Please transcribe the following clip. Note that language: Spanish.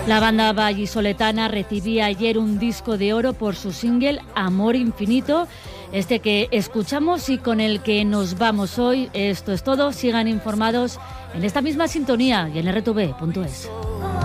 La banda vallisoletana recibía ayer un disco de oro por su single Amor Infinito, este que escuchamos y con el que nos vamos hoy. Esto es todo, sigan informados en esta misma sintonía y en rtv.es.